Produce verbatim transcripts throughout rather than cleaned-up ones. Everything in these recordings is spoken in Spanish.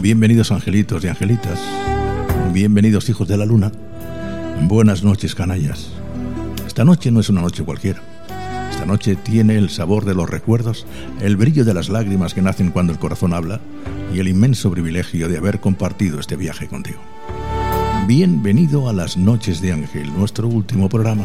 Bienvenidos angelitos y angelitas, bienvenidos hijos de la luna, buenas noches canallas. Esta noche no es una noche cualquiera, esta noche tiene el sabor de los recuerdos, el brillo de las lágrimas que nacen cuando el corazón habla y el inmenso privilegio de haber compartido este viaje contigo. Bienvenido a las Noches de Ángel, nuestro último programa.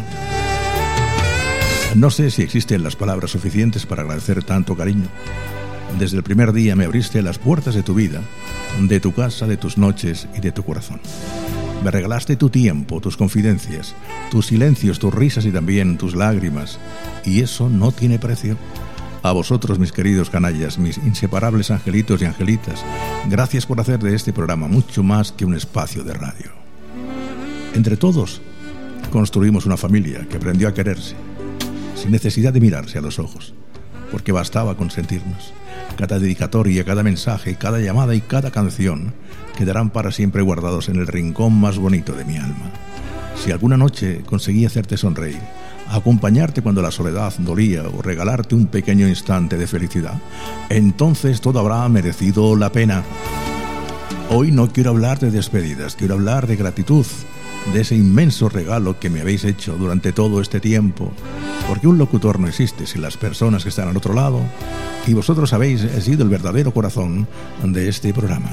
No sé si existen las palabras suficientes para agradecer tanto cariño. Desde el primer día me abriste las puertas de tu vida, de tu casa, de tus noches y de tu corazón. Me regalaste tu tiempo, tus confidencias, tus silencios, tus risas y también tus lágrimas. Y eso no tiene precio. A vosotros, mis queridos canallas, mis inseparables angelitos y angelitas, gracias por hacer de este programa mucho más que un espacio de radio. Entre todos, construimos una familia que aprendió a quererse, sin necesidad de mirarse a los ojos, porque bastaba con sentirnos. Cada dedicatoria, cada mensaje, cada llamada y cada canción quedarán para siempre guardados en el rincón más bonito de mi alma. Si alguna noche conseguí hacerte sonreír, acompañarte cuando la soledad dolía o regalarte un pequeño instante de felicidad, entonces todo habrá merecido la pena. Hoy no quiero hablar de despedidas, quiero hablar de gratitud, de ese inmenso regalo que me habéis hecho durante todo este tiempo, porque un locutor no existe sin las personas que están al otro lado, y vosotros habéis sido el verdadero corazón de este programa.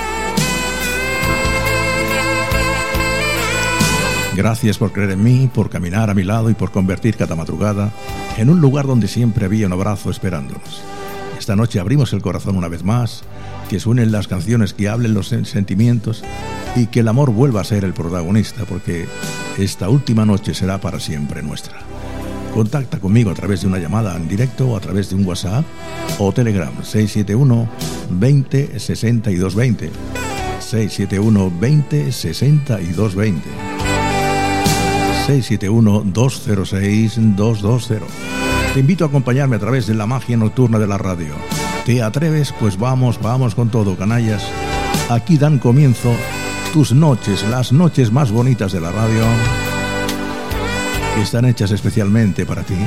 Gracias por creer en mí, por caminar a mi lado y por convertir cada madrugada en un lugar donde siempre había un abrazo esperándonos. Esta noche abrimos el corazón una vez más, que suenen las canciones, que hablen los sentimientos y que el amor vuelva a ser el protagonista, porque esta última noche será para siempre nuestra. Contacta conmigo a través de una llamada en directo o a través de un WhatsApp o Telegram seis siete uno, veinte, sesenta y dos veinte, seis siete uno, veinte, sesenta y dos veinte, seis siete uno, dos cero seis, dos dos cero. Te invito a acompañarme a través de la magia nocturna de la radio. ¿Te atreves? Pues vamos, vamos con todo, canallas. Aquí dan comienzo tus noches, las noches más bonitas de la radio, que están hechas especialmente para ti.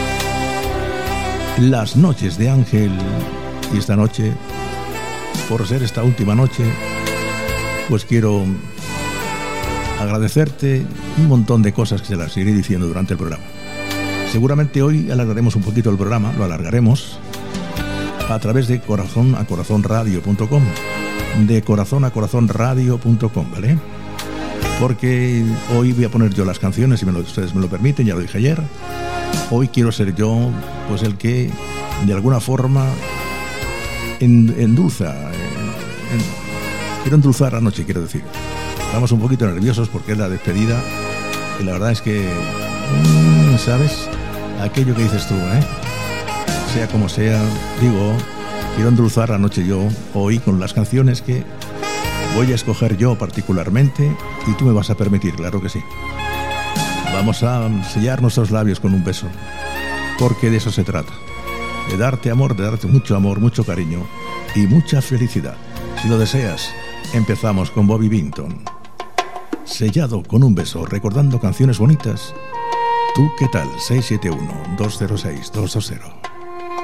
Las Noches de Ángel. Y esta noche, por ser esta última noche, pues quiero agradecerte un montón de cosas que se las iré diciendo durante el programa. Seguramente hoy alargaremos un poquito el programa, lo alargaremos a través de corazón a corazón radio punto com, de corazón a corazón radio punto com, ¿vale? Porque hoy voy a poner yo las canciones, si me lo, ustedes me lo permiten, ya lo dije ayer. Hoy quiero ser yo, pues el que de alguna forma en, endulza, en, en, quiero endulzar la noche, quiero decir. Estamos un poquito nerviosos porque es la despedida y la verdad es que, mmm, ¿sabes? Aquello que dices tú, ¿eh? Sea como sea, digo, quiero endulzar la noche yo hoy con las canciones que voy a escoger yo particularmente y tú me vas a permitir, claro que sí. Vamos a sellar nuestros labios con un beso, porque de eso se trata, de darte amor, de darte mucho amor, mucho cariño y mucha felicidad. Si lo deseas, empezamos con Bobby Vinton, sellado con un beso, recordando canciones bonitas. ¿Tú qué tal? seis siete uno, dos cero seis, dos dos cero.